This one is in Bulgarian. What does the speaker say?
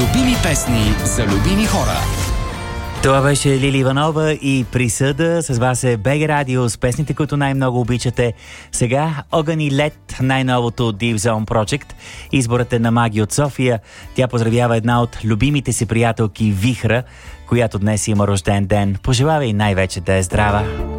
Любими песни за любими хора. Това беше Лили Иванова и Присъда. С вас е БГ Радио с песните, които най-много обичате. Сега Огън и лед, най-новото от Deep Zone Project. Изборът е на Маги от София. Тя поздравява една от любимите си приятелки Вихра, която днес има рожден ден. Пожелава и най-вече да е здрава.